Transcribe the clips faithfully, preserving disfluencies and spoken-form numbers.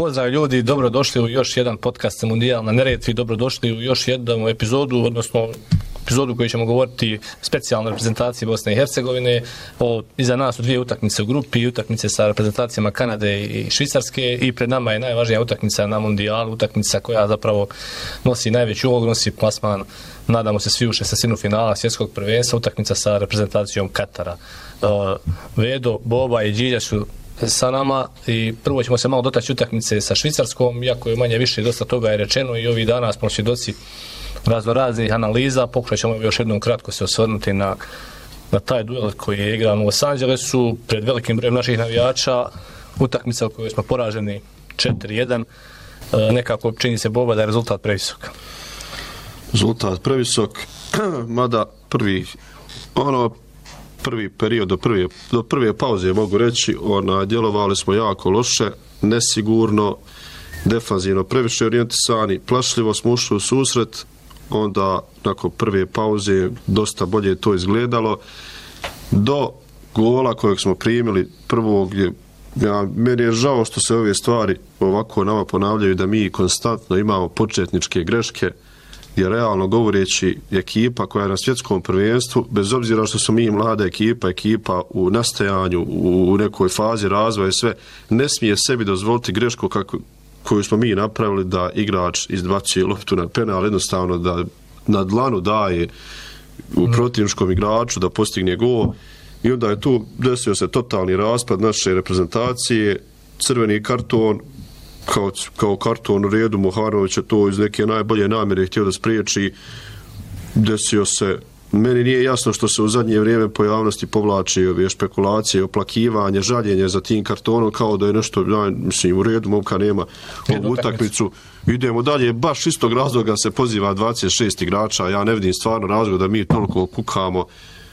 Pozdrav ljudi, dobrodošli u još jedan podcast Mundijal na Neretvi, dobrodošli u još jednu epizodu, odnosno epizodu koju ćemo govoriti specijalno o reprezentaciji Bosne i Hercegovine. O, iza nas su dvije utakmice u grupi, utakmice sa reprezentacijama Kanade i Švicarske i pred nama je najvažnija utakmica na Mundijalu, utakmica koja zapravo nosi najveću ulogu, nosi plasman, nadamo se svi u šestnaestinu finala svjetskog prvenstva, utakmica sa reprezentacijom Katara. Uh, Vedo, Boba i Đilja su sa nama i prvo ćemo se malo dotaći utakmice sa Švicarskom, iako je manje više dosta toga je rečeno i ovih dana smo svjedoci raznoraznih analiza. Pokušat ćemo još jednom kratko se osvrnuti na, na taj duel koji je igran u Los Angelesu pred velikim brojem naših navijača, utakmica u kojoj smo poraženi četiri jedan. E, nekako čini se, Boba, da je rezultat previsok. Rezultat previsok, mada prvi ono prvi period do prve, do prve pauze mogu reći, ona, djelovali smo jako loše, nesigurno, defanzivno, previše orijentisani, plašljivo smo ušli u susret, onda nakon prve pauze dosta bolje to izgledalo, do gola kojeg smo primili prvog, je, ja, meni je žao što se ove stvari ovako nama ponavljaju, da mi konstantno imamo početničke greške, jer realno govoreći ekipa koja je na svjetskom prvenstvu, bez obzira što smo mi mlada ekipa, ekipa u nastajanju, u nekoj fazi razvoja i sve, ne smije sebi dozvoliti grešku kako, koju smo mi napravili, da igrač izbacuje loptu na penal, jednostavno da na dlanu daje u protivničkom igraču da postigne gol. I onda je tu desio se totalni raspad naše reprezentacije, crveni karton, kao, kao karton u redu, Mohanović je to iz neke najbolje namjere htio da spriječi, desio se, meni nije jasno što se u zadnje vrijeme po javnosti povlači ove špekulacije, oplakivanje, žaljenje za tim kartonom, kao da je nešto, ja, mislim, u redu, momka nema ovu utakmicu. Idemo dalje, baš istog razloga se poziva dvadeset šest igrača, ja ne vidim stvarno razlog da mi toliko kukamo.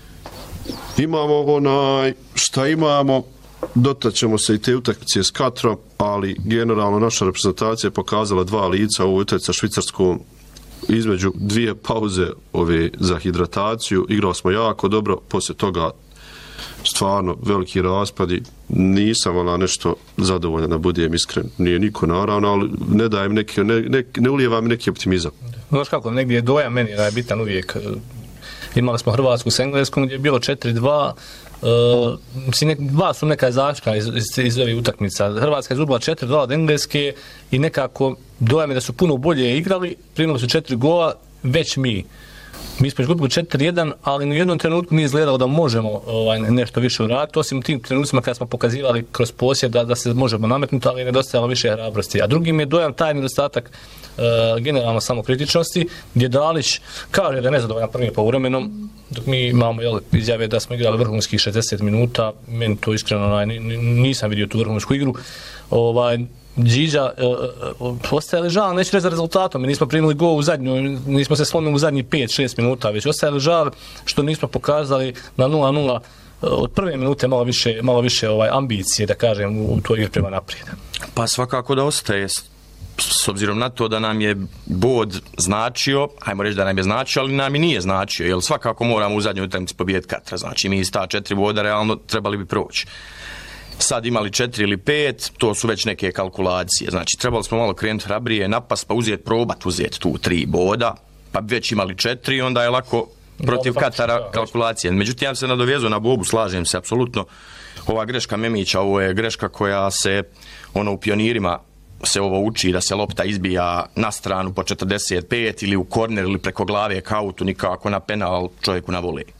Imamo onaj, šta imamo, dotaćemo se i te utakmice s Katrom, ali generalno naša reprezentacija je pokazala dva lica u utakmici sa Švicarskom između dvije pauze ove za hidrataciju. Igrali smo jako dobro, poslije toga stvarno veliki raspadi, nisam ona nešto zadovoljan, da budem iskren, nije niko naravno, ali ne dajem neki, ne, ne, ne ulijevam neki optimizam. Znaš kako, negdje je dojam meni da je bitan uvijek. Imali smo Hrvatsku s Engleskom gdje je bilo četiri dva, Uh, mislim, nek, dva su neka zaključka iz, iz, iz ovih utakmica. Hrvatska je izgubila četiri dva od Engleske i nekako dojam je da su puno bolje igrali, primili su četiri gola, već mi. Mi smo izgubili četiri jedan, ali u jednom trenutku nije izgledalo da možemo ovaj, nešto više uraditi, osim u tim trenucima kada smo pokazivali kroz posjed da, da se možemo nametnuti, ali nedostajalo više hrabrosti. A drugim je dojam taj nedostatak uh, generalno samokritičnosti, gdje Dalić kaže da je nezadovoljan prvim povremenom, dok mi imamo jel, izjave da smo igrali vrhunskih šezdeset minuta, meni to iskreno ovaj, nisam vidio tu vrhunsku igru. Ovaj, Điđa, uh, ostaje li žal, neću reći za rezultatom, mi nismo primili gol u zadnju, nismo se slomili u zadnjih pet šest minuta, već ostaje li žal što nismo pokazali na nula nula od prve minute malo više, malo više ovaj, ambicije, da kažem, u, u toj igri prema naprijed. Pa svakako da ostaje, s obzirom na to da nam je bod značio, hajmo reći da nam je značio, ali nam i nije značio, jer svakako moramo u zadnjoj utakmici pobijediti Katra, znači mi iz ta četiri boda realno trebali bi proći. Sad imali četiri ili pet, to su već neke kalkulacije. Znači, trebali smo malo krenuti hrabrije, napast, pa uzeti, probat uzeti tu tri boda, pa već imali četiri, onda je lako protiv Katara kalkulacije. Međutim, ja se nadovezao na Bobu, slažem se, apsolutno. Ova greška Memića, ovo je greška koja se, ono, u pionirima se ovo uči, da se lopta izbija na stranu po četrdeset pet ili u korner ili preko glave kautu, nikako na penal čovjeku na volej.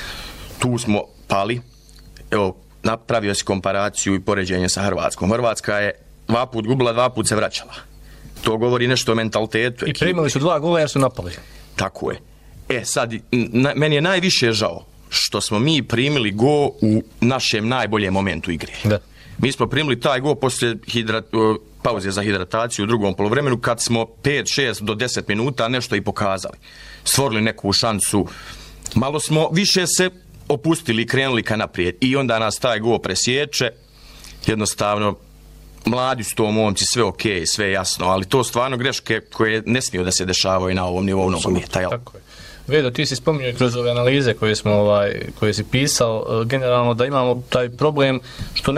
Tu smo pali, evo, napravio si komparaciju i poređenje sa Hrvatskom. Hrvatska je dva put gubila, dva put se vraćala. To govori nešto o mentalitetu. I primili su dva gola jer su napali. Tako je. E sad, na, meni je najviše žao što smo mi primili go u našem najboljem momentu igre. Da. Mi smo primili taj go poslije hidrat, pauze za hidrataciju u drugom poluvremenu, kad smo pet šest do deset minuta nešto i pokazali. Stvorili neku šansu. Malo smo više se opustili i krenuli ka naprijed i onda nas taj go presječe, jednostavno mladi su to momci, sve ok, sve jasno, ali to stvarno greške koje ne smiju da se dešavaju na ovom nivou nogometa. Tako je. Vedo, ti si spominjao kroz ove analize koje smo ovaj koje si pisao, generalno da imamo taj problem što